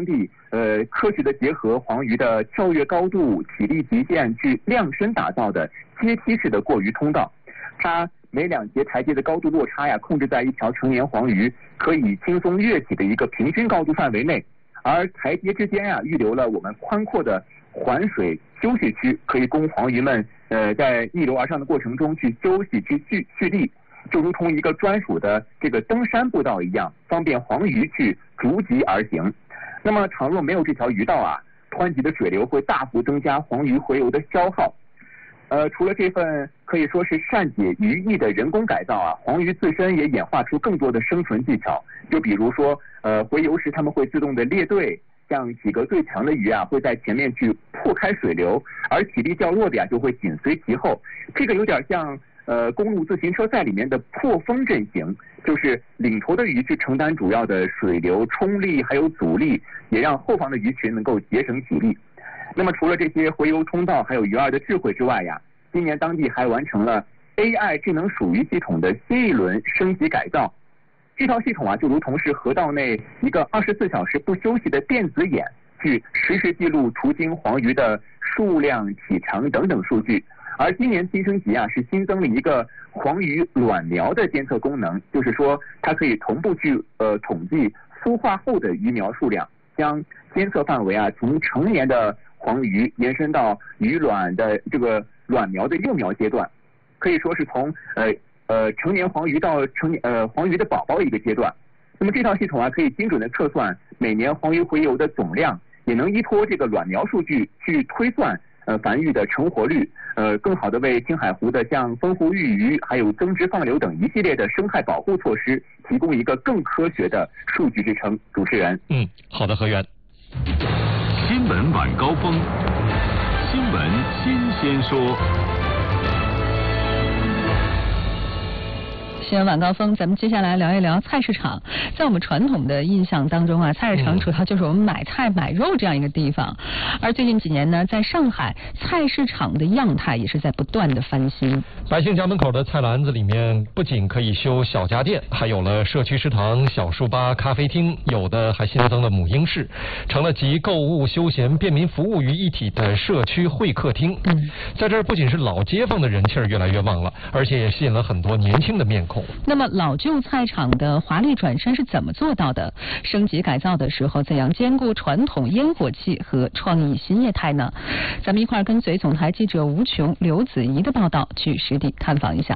当地科学的结合黄鱼的跳跃高度、体力极限去量身打造的阶梯式的过鱼通道。它每2节台阶的高度落差呀，控制在一条成年黄鱼可以轻松跃起的一个平均高度范围内，而台阶之间啊，预留了我们宽阔的环水休息区，可以供黄鱼们在逆流而上的过程中去休息、去蓄力，就如同一个专属的这个登山步道一样，方便黄鱼去逐级而行。那么，倘若没有这条鱼道啊，湍急的水流会大幅增加黄鱼洄游的消耗。除了这份可以说是善解鱼意的人工改造啊，黄鱼自身也演化出更多的生存技巧。就比如说，洄游时他们会自动的列队，像体格最强的鱼啊，会在前面去破开水流，而体力较弱的呀就会紧随其后。这个有点像公路自行车赛里面的破风阵型，就是领头的鱼去承担主要的水流冲力还有阻力，也让后方的鱼群能够节省体力。那么除了这些洄游通道还有鱼儿的智慧之外呀，今年当地还完成了 AI 智能鼠鱼系统的新一轮升级改造。这套系统啊，就如同是河道内一个24小时不休息的电子眼，去实时记录途经黄鱼的数量、体长等等数据。而今年新升级啊，是新增了一个黄鱼卵苗的监测功能，就是说它可以同步去统计孵化后的鱼苗数量，将监测范围啊从成年的黄鱼延伸到鱼卵的这个卵苗的幼苗阶段，可以说是从成年黄鱼到黄鱼的宝宝一个阶段。那么这套系统啊，可以精准的测算每年黄鱼洄游的总量，也能依托这个卵苗数据去推算繁育的成活率，更好的为青海湖的像丰湖育鱼还有增殖放流等一系列的生态保护措施提供一个更科学的数据支撑。主持人， 好的，何源。 新闻晚高峰，新闻新鲜说。 新闻晚高峰，咱们接下来聊一聊菜市场。在我们传统的印象当中啊，菜市场主要就是我们买菜买肉这样一个地方。而最近几年呢，在上海菜市场的样态也是在不断的翻新。 百姓家门口的菜篮子里面，不仅可以修小家电，还有了社区食堂、小书吧、咖啡厅，有的还新增了母婴室，成了集购物、休闲、便民服务于一体的社区会客厅。在这儿不仅是老街坊的人气儿越来越旺了，而且也吸引了很多年轻的面孔。 那么老旧菜场的华丽转身是怎么做到的？升级改造的时候怎样兼顾传统烟火气和创意新业态呢？咱们一块儿跟随总台记者吴琼、刘子怡的报道去实地探访一下。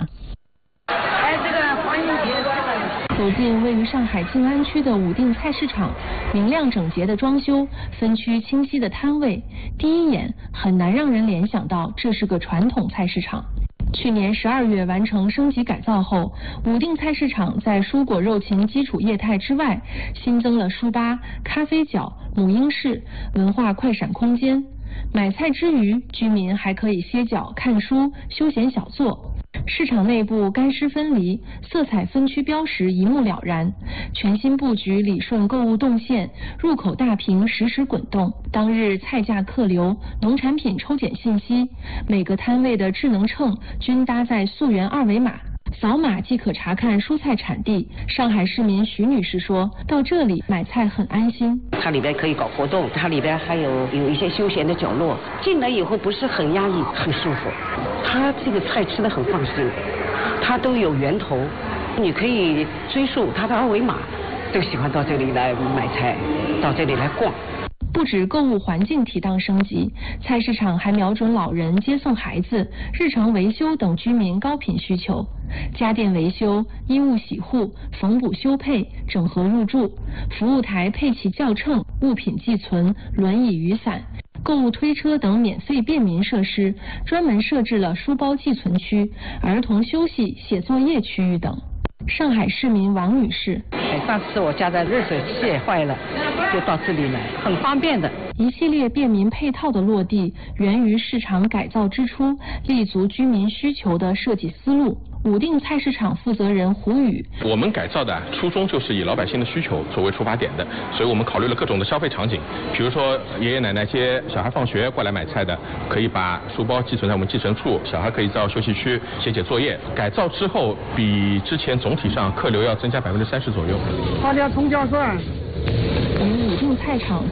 走进位于上海静安区的武定菜市场，明亮整洁的装修，分区清晰的摊位，第一眼很难让人联想到这是个传统菜市场。去年12月完成升级改造后，武定菜市场在蔬果肉禽基础业态之外，新增了书吧、咖啡角、母婴室、文化快闪空间。买菜之余，居民还可以歇脚、看书、休闲小坐。市场内部干湿分离，色彩分区标识一目了然。全新布局理顺购物动线，入口大屏实时滚动，当日菜价客流、农产品抽检信息，每个摊位的智能秤均搭载溯源2维码。扫码即可查看蔬菜产地。上海市民徐女士说，到这里买菜很安心。 它里边可以搞活动，它里边还有一些休闲的角落，进来以后不是很压抑，很舒服。它这个菜吃得很放心，它都有源头，你可以追溯它的2维码，都喜欢到这里来买菜，到这里来逛。 不止购物环境提档升级，菜市场还瞄准老人接送孩子、日常维修等居民高频需求。家电维修、衣物洗护、缝补修配、整合入住，服务台配齐校秤、物品寄存、轮椅雨伞、购物推车等免费便民设施，专门设置了书包寄存区、儿童休息、写作业区域等。上海市民王女士， 上次我家的热水器坏了，就到这里来，很方便的。 一系列便民配套的落地，源于市场改造之初，立足居民需求的设计思路。武定菜市场负责人胡宇， 我们改造的初衷就是以老百姓的需求作为出发点的，所以我们考虑了各种的消费场景，比如说爷爷奶奶接小孩放学过来买菜的，可以把书包寄存在我们寄存处，小孩可以到休息区写作业。改造之后，比之前总体上客流要增加30%左右。 花家葱姜蒜。 武定菜场